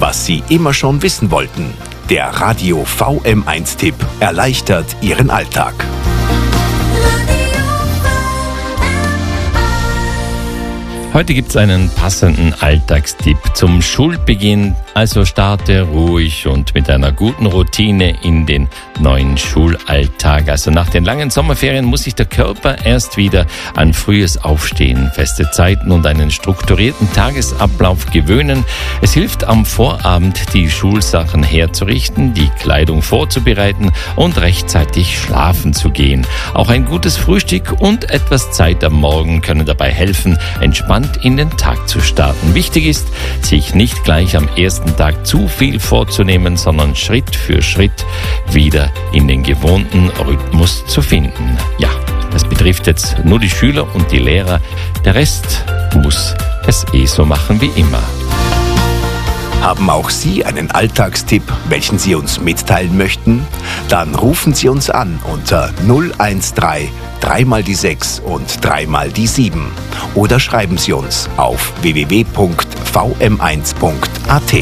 was Sie immer schon wissen wollten. Der Radio VM1-Tipp erleichtert Ihren Alltag. Heute gibt es einen passenden Alltagstipp zum Schulbeginn. Also starte ruhig und mit einer guten Routine in den neuen Schulalltag. Also nach den langen Sommerferien muss sich der Körper erst wieder an frühes Aufstehen, feste Zeiten und einen strukturierten Tagesablauf gewöhnen. Es hilft am Vorabend, die Schulsachen herzurichten, die Kleidung vorzubereiten und rechtzeitig schlafen zu gehen. Auch ein gutes Frühstück und etwas Zeit am Morgen können dabei helfen, entspannt in den Tag zu starten. Wichtig ist, sich nicht gleich am ersten Tag zu viel vorzunehmen, sondern Schritt für Schritt wieder in den gewohnten Rhythmus zu finden. Ja, das betrifft jetzt nur die Schüler und die Lehrer. Der Rest muss es so machen wie immer. Haben auch Sie einen Alltagstipp, welchen Sie uns mitteilen möchten? Dann rufen Sie uns an unter 013 3 mal die 6 und 3 mal die 7 oder schreiben Sie uns auf www.vm1.at.